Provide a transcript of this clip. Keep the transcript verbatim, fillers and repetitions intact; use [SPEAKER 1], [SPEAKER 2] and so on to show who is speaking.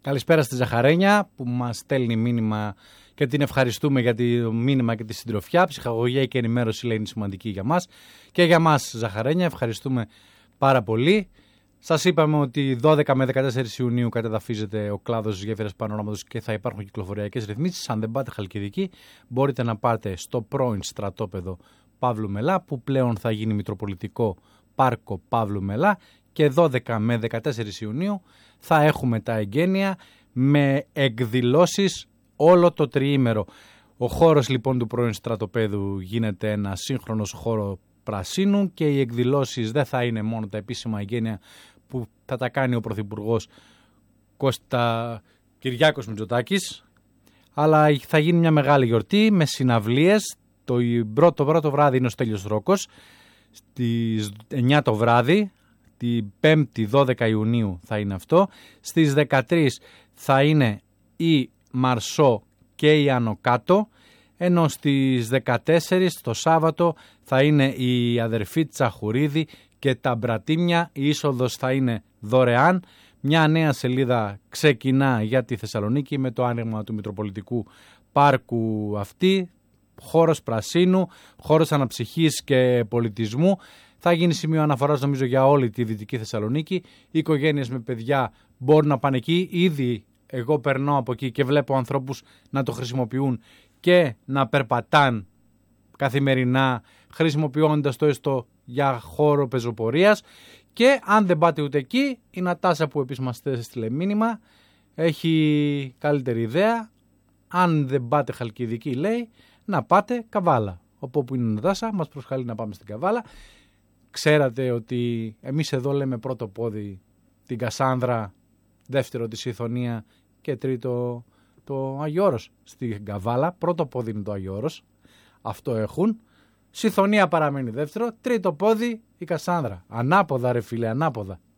[SPEAKER 1] Καλησπέρα στη Ζαχαρένια που μας στέλνει μήνυμα και την ευχαριστούμε για το μήνυμα και τη συντροφιά. Ψυχαγωγία και ενημέρωση λέει είναι σημαντική για μας. Και για μας Ζαχαρένια ευχαριστούμε πάρα πολύ. Σας είπαμε ότι δώδεκα με δεκατέσσερις Ιουνίου κατεδαφίζεται ο κλάδος γέφυρας Πανοράματος και θα υπάρχουν κυκλοφοριακές ρυθμίσεις. Αν δεν πάτε Χαλκιδική μπορείτε να πάτε στο πρώην στρατόπεδο Παύλου Μελά που πλέον θα γίνει Μητροπολιτικό Πάρκο Παύλου Μελά και δώδεκα με δεκατέσσερις Ιουνίου θα έχουμε τα εγγένεια με εκδηλώσεις όλο το τριήμερο. Ο χώρος λοιπόν του πρώην στρατοπέδου γίνεται ένα σύγχρονος χώρο πρασίνου και οι εκδηλώσεις δεν θα είναι μόνο τα επίσημα εγγένεια που θα τα κάνει ο Πρωθυπουργός Κώστα Κυριάκος Μητσοτάκης, αλλά θα γίνει μια μεγάλη γιορτή με συναυλίες. Το πρώτο, πρώτο βράδυ είναι ο Στέλιος Ρόκος στις εννιά το βράδυ, την πέμπτη δώδεκα Ιουνίου θα είναι αυτό. Στις δεκατρείς θα είναι η Μαρσό και η Άνω Κάτω, ενώ στις δεκατέσσερις το Σάββατο θα είναι η αδερφή Τσαχουρίδη και τα Μπρατήμια. Η είσοδος θα είναι δωρεάν. Μια νέα σελίδα ξεκινά για τη Θεσσαλονίκη με το άνοιγμα του Μητροπολιτικού Πάρκου αυτή. Χώρος πρασίνου, χώρος αναψυχής και πολιτισμού. Θα γίνει σημείο αναφοράς νομίζω για όλη τη Δυτική Θεσσαλονίκη. Οι οικογένειες με παιδιά μπορούν να πάνε εκεί. Ήδη εγώ περνώ από εκεί και βλέπω ανθρώπους να το χρησιμοποιούν και να περπατάν καθημερινά χρησιμοποιώντας το έστω για χώρο πεζοπορίας. Και αν δεν πάτε ούτε εκεί, η Νατάσα που επίσης μας έστειλε μήνυμα έχει καλύτερη ιδέα. Αν δεν πάτε Χαλκιδική λέει να πάτε Καβάλα. Από που είναι η Νατάσα μας προσκαλεί να πάμε στην Καβάλα. Ξέρατε ότι εμείς εδώ λέμε πρώτο πόδι την Κασάνδρα, δεύτερο τη Συθωνία και τρίτο το Άγιο Όρος. Στην Καβάλα πρώτο πόδι είναι το Άγιο Όρος. Αυτό έχουν. Συθωνία παραμένει δεύτερο. Τρίτο πόδι η Κασάνδρα. Ανάποδα ρε φίλε, ανάποδα.